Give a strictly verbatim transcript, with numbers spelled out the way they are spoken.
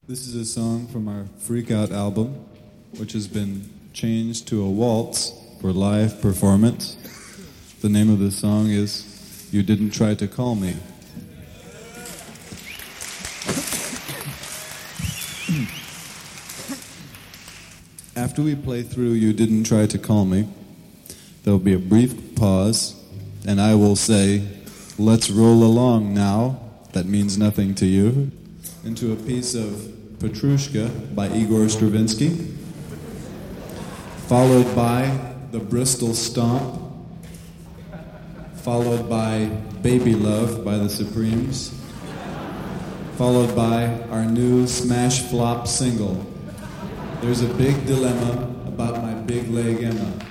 This is a song from our Freak Out album, which has been changed to a waltz for live performance. The name of the song is You Didn't Try to Call Me. After we play through You Didn't Try to Call Me, there will be a brief pause, and I will say, let's roll along now, that means nothing to you, into a piece of Petrushka by Igor Stravinsky, followed by the Bristol Stomp, followed by Baby Love by the Supremes, followed by our new smash flop single, There's a Big Dilemma About My Big Leg Emma.